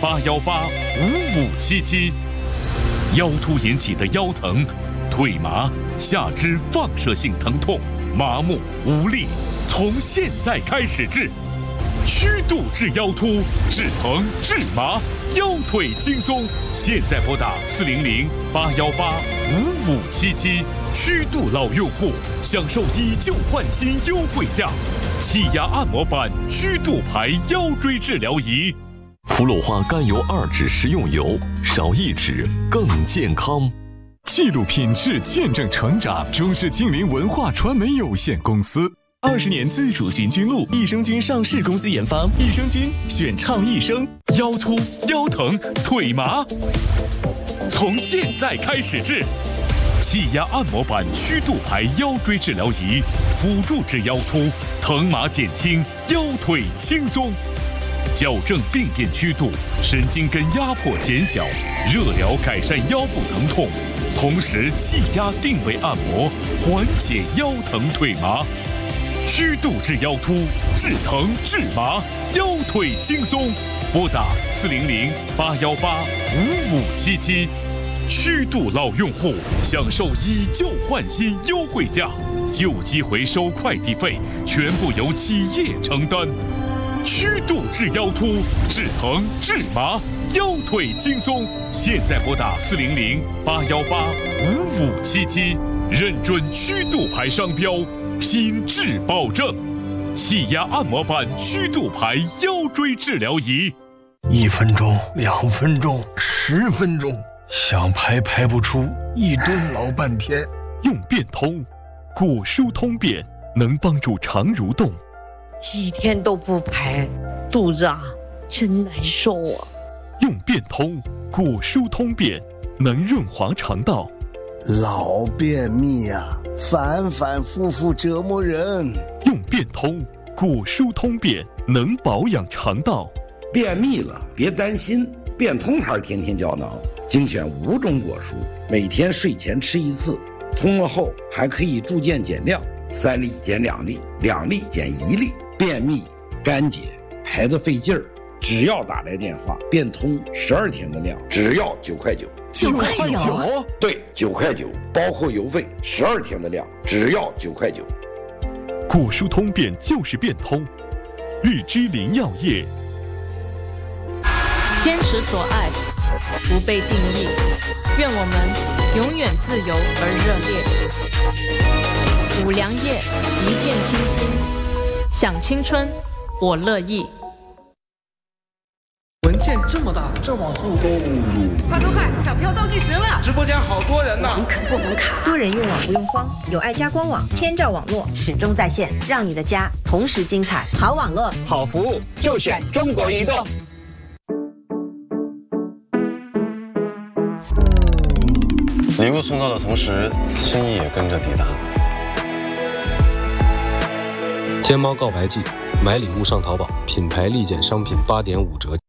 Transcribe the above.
8185577。腰突引起的腰疼、腿麻、下肢放射性疼痛、麻木无力，从现在开始治。虚度治腰突，治疼治麻，腰腿轻松。现在拨打400-818-5577，虚度老用户享受以旧换新优惠价，气压按摩板虚度牌腰椎治疗仪。 福鲁化甘油2酯食用油，少1酯更健康。 记录品质，见证成长。中视金陵文化传媒有限公司，20年自主寻菌露，益生菌上市公司研发，益生菌选畅益生。 腰突、腰疼、腿麻，从现在开始治。气压按摩板虚度牌腰椎治疗仪，辅助治腰突，疼麻减轻，腰腿轻松。矫正病变曲度，神经根压迫减小，热疗改善腰部疼痛，同时气压定位按摩缓解腰疼腿麻。虚度治腰突，治疼治麻，腰腿轻松。拨打400-818-5577。虚度老用户享受以旧换新优惠价，旧机回收快递费全部由企业承担。虚度治腰突，治疼治麻，腰腿轻松。现在拨打400-818-5577，认准虚度牌商标，品质保证。气压按摩板虚度牌腰椎治疗仪 ，1分钟、2分钟、10分钟，想排排不出，一蹲老半天。 用变通，果蔬通便，能帮助肠蠕动。 几天都不排，肚子真难受啊。 用变通，果蔬通便，能润滑肠道。 老便秘反反复复折磨人。 用变通，果蔬通便，能保养肠道。 便秘了别担心，变通牌天天胶囊精选5种果蔬，每天睡前吃1次，通了后还可以逐渐减量，3粒减2粒，2粒减1粒。便秘、干结、排得费劲儿，只要打来电话，变通12天的量，只要9块9。 9块9？ 对，9块9，包括邮费，12天的量，只要9块9。 果蔬通便就是变通，日之林药业。 坚持所爱，不被定义，愿我们永远自由而热烈。五粮液，一见倾心，享青春，我乐意。 文件这么大，这网速都快，抢票倒计时了！ 直播间好多人呢， 红卡不红卡？ 多人用网不用慌，有爱家官网，天照网络始终在线，让你的家同时精彩。好网络， 好服务，就选中国移动。 礼物送到的同时，心意也跟着抵达。 天猫告白季，买礼物上淘宝，品牌立减商品8.5折。